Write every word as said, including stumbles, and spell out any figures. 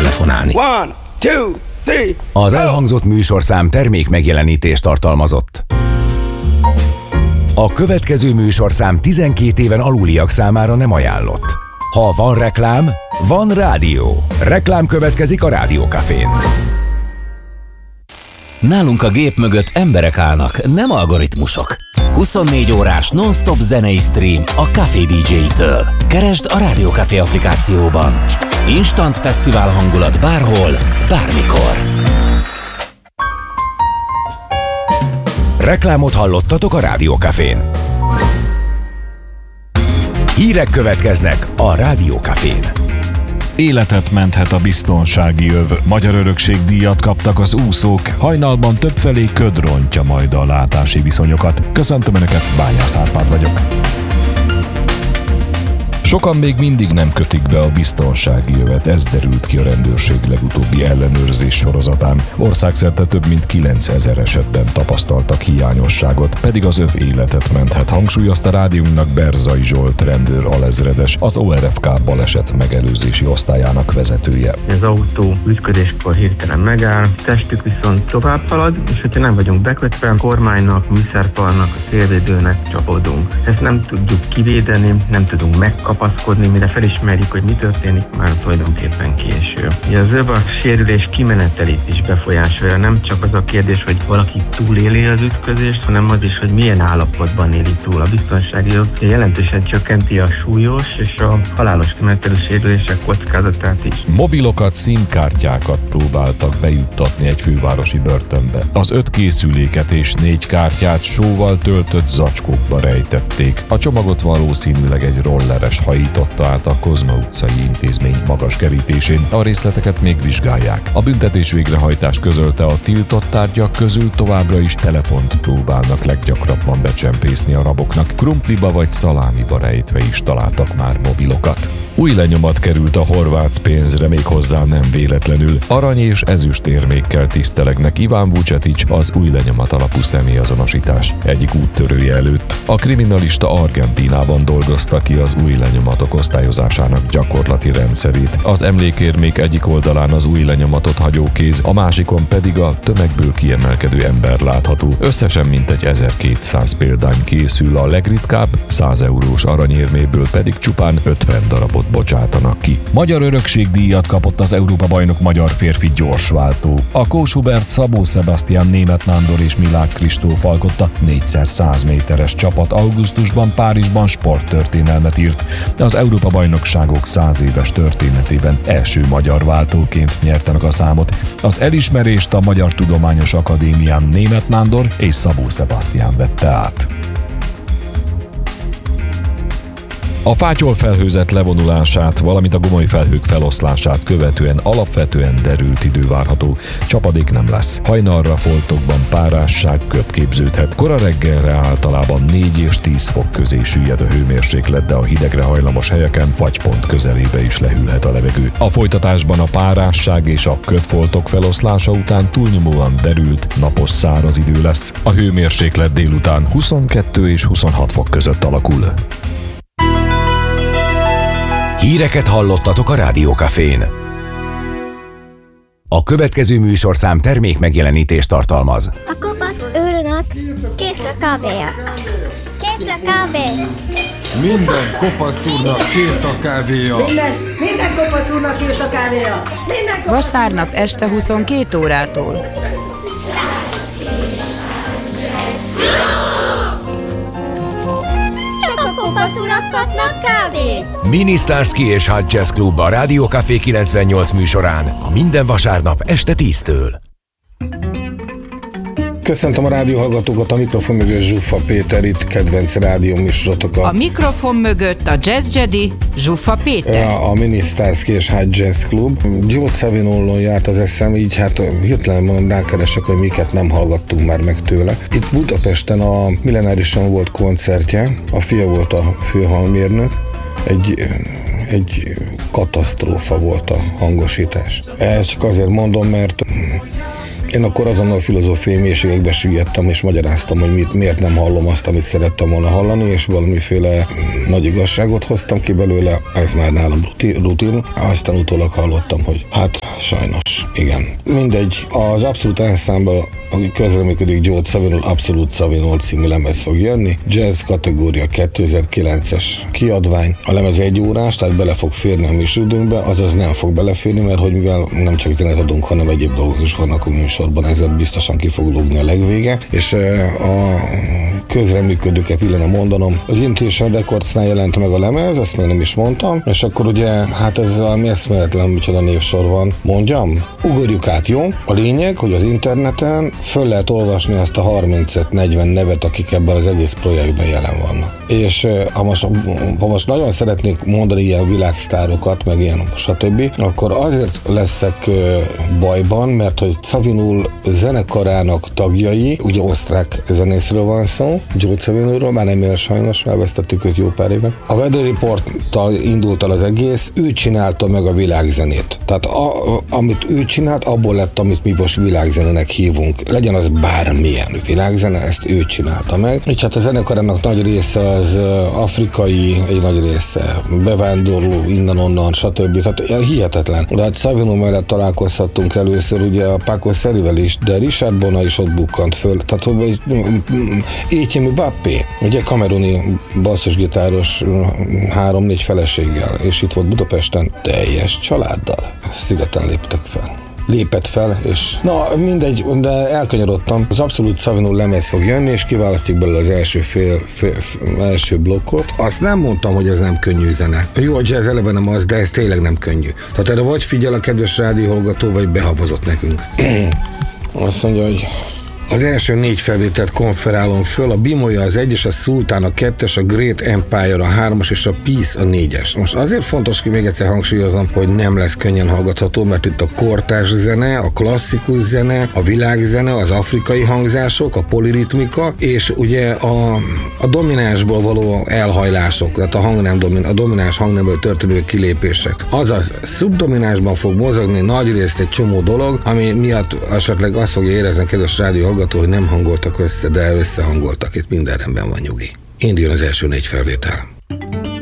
telefonálni. One, two, three, Az elhangzott műsorszám termék megjelenítést tartalmazott. A következő műsorszám tizenkét éven aluliak számára nem ajánlott. Ha van reklám, van rádió. Reklám következik a Rádió Cafén. Nálunk a gép mögött emberek állnak, nem algoritmusok. huszonnégy órás non-stop zenei stream a Café dé dzsé-től. Keresd a Rádió Café applikációban. Instant fesztivál hangulat bárhol, bármikor. Reklámot hallottatok a Rádió Cafén. Hírek következnek a Rádió Cafén. Életet menthet a biztonsági öv. Magyar örökségdíjat kaptak az úszók. Hajnalban többfelé köd rontja majd a látási viszonyokat. Köszöntöm Önöket, Bányász Árpád vagyok. Sokan még mindig nem kötik be a biztonsági övet, ez derült ki a rendőrség legutóbbi ellenőrzés sorozatán. Országszerte több mint kilencezer esetben tapasztaltak hiányosságot, pedig az öv életet menthet, hangsúlyozta rádiónknak Berzai Zsolt rendőr alezredes, az o er ef ká baleset megelőzési osztályának vezetője. Az autó ütközéskor hirtelen megáll, testük viszont tovább halad, és hogyha nem vagyunk bekötve, a kormánynak, műszerfalnak, a szélvédőnek csapódunk. Ezt nem tudjuk kivédeni, nem tudunk megkapni, mire felismerjük, hogy mi történik, már tulajdonképpen késő. Ugye az öv a sérülés kimenetelét is befolyásolja, nem csak az a kérdés, hogy valaki túléli az ütközést, hanem az is, hogy milyen állapotban éli túl. A biztonsági öv jelentősen csökkenti a súlyos és a halálos kimenetelő sérülések kockázatát is. Mobilokat, SIM-kártyákat próbáltak bejuttatni egy fővárosi börtönbe. Az öt készüléket és négy kártyát sóval töltött zacskókba rejtették. A csomagot valószínűleg egy rolleres hajította át a Kozma utcai intézmény magas kerítésén. A részleteket még vizsgálják. A büntetés végrehajtás közölte, a tiltott tárgyak közül továbbra is telefont próbálnak leggyakrabban becsempészni a raboknak. Krumpliba vagy szalámiba rejtve is találtak már mobilokat. Új lenyomat került a horvát pénzre, még hozzá nem véletlenül. Arany és ezüst érmékkel tisztelegnek Iván Vucetić, az új lenyomat alapú személyazonosítás egyik úttörője előtt. A kriminalista Argentínában dolgozta ki az új lenyomatok osztályozásának gyakorlati rendszerét. Az emlékérmék egyik oldalán az új lenyomatot hagyó kéz, a másikon pedig a tömegből kiemelkedő ember látható. Összesen mintegy ezerkétszáz példány készül, a legritkább száz eurós aranyérméből pedig csupán ötven darabot bocsátanak ki. Magyar örökségdíjat kapott az Európa-bajnok magyar férfi gyorsváltó. A Kós Hubert, Szabó Sebastian, Németh Nándor és Milák Kristóf alkotta négyszer száz méteres csapat augusztusban Párizsban sporttörténelmet írt. Az Európa-bajnokságok száz éves történetében első magyar váltóként nyertenek a számot. Az elismerést a Magyar Tudományos Akadémián Németh Nándor és Szabó Sebastian vette át. A fátyol felhőzet levonulását, valamint a gomoly felhők feloszlását követően alapvetően derült idő várható. Csapadék nem lesz. Hajnalra foltokban párásság, köd képződhet. Kora reggelre általában négy és tíz fok közé süllyed a hőmérséklet, de a hidegre hajlamos helyeken fagypont közelébe is lehűlhet a levegő. A folytatásban a párásság és a ködfoltok feloszlása után túlnyomóan derült, napos száraz idő lesz. A hőmérséklet délután huszonkettő és huszonhat fok között alakul. Híreket hallottatok a Rádió Cafén. A következő műsorszám termék megjelenítést tartalmaz. A kopasz őrnek kész a kávéja. Kész a kávé. Minden kopasz úrnak kész a kávéja. Minden, minden kopasz úrnak kész a kávéja. Minden kopasz... Vasárnap este huszonkét órától. Kopasz urak kapnak kávét! Mini Starsky és Hot Jazz Club a Rádió Café kilencvennyolc műsorán minden vasárnap este tíztől. Köszöntöm a rádióhallgatókat, a mikrofon mögött Zsuffa Péter, itt kedvenc rádió műsorotok. A mikrofon mögött a Jazz Jedi, Zsuffa Péter. A, a Mini Starsky és Hot Jazz Club. Joe Zawinul járt az eszem, így hát hirtelen mondom, rákeresek, hogy miket nem hallgattunk már meg tőle. Itt Budapesten a Millenárison volt koncertje, a fia volt a főhangmérnök, egy... egy katasztrófa volt a hangosítás. Ezt csak azért mondom, mert Én akkor azonnal filozófiai mélységekbe süllyedtem, és magyaráztam, hogy mit, miért nem hallom azt, amit szerettem volna hallani, és valamiféle nagy igazságot hoztam ki belőle, ez már nálam rutin. Aztán utólag hallottam, hogy hát sajnos, igen. Mindegy, az Abszolút Ensemble, aki közreműködik, Joe Zawinul Abszolút Zawinul című lemez fog jönni. Jazz kategória kétezer-kilences kiadvány. A lemez egy órás, tehát bele fog férni a műsoridőnkbe, azaz nem fog beleférni, mert hogy mivel nem csak zenét adunk, hanem egyéb dolgok is vannak a műsorban, ezzel biztosan ki fog lógni a legvége. És a közreműködőket illene mondanom. Az Intuition Recordsnál jelent meg a lemez, ezt még nem is mondtam, és akkor ugye, hát ez valami eszméletlen, micsoda névsor van. Mondjam? Ugorjuk át, jó? A lényeg, hogy az interneten föl lehet olvasni azt a harmincöt-negyven nevet, akik ebben az egész projektben jelen vannak. És ha most, ha most nagyon szeretnék mondani ilyen világsztárokat, meg ilyen stb., akkor azért leszek bajban, mert hogy Zawinul zenekarának tagjai, ugye osztrák zenészről van szó, Joe Zawinulról, már nem él sajnos, elvesztettük őt jó pár éve. A Weather Report-tal indult el az egész, ő csinálta meg a világzenét. Tehát a, amit ő csinált, abból lett, amit mi most világzenének hívunk. Legyen az bármilyen világzene, ezt ő csinálta meg. És hát a zenekarának nagy része az afrikai, egy nagy része bevándorló, innen-onnan, stb. Tehát hihetetlen. De hát Zawinul mellett találkozhattunk először ugye a Paco Serivel is, de Richard Bona is ott bukkant föl. Tehát Etienne Bappé, ugye kameruni basszusgitáros három-négy feleséggel, és itt volt Budapesten teljes családdal. Szigeten léptek fel. Lépett fel, és na mindegy, de elkanyarodtam. Az Abszolút Zawinul lemez fog jönni, és kiválasztik belőle az első fél, fél, fél első blokkot. Azt nem mondtam, hogy ez nem könnyű zene. Jó, a jazz eleve nem az, de ez tényleg nem könnyű. Tehát erre vagy figyel a kedves rádióhallgató, vagy behavazott nekünk. Azt mondja, hogy az első négy felvételt konferálom föl, a Bimolya az egyes, a Sultán a kettes, a Great Empire a hármas és a Peace a négyes. Most azért fontos, hogy még egyszer hangsúlyozom, hogy nem lesz könnyen hallgatható, mert itt a kortárs zene, a klasszikus zene, a világzene, az afrikai hangzások, a poliritmika, és ugye a, a dominánsból való elhajlások, tehát a, hangnem domin, a domináns hangnemből történő kilépések. Azaz szubdominánsban fog mozogni nagy részt egy csomó dolog, ami miatt esetleg azt fogja érezni a kedves rádió hallgató, hogy nem hangoltak össze, de összehangoltak, itt minden rendben van, nyugi. Induljon az első négy felvétel.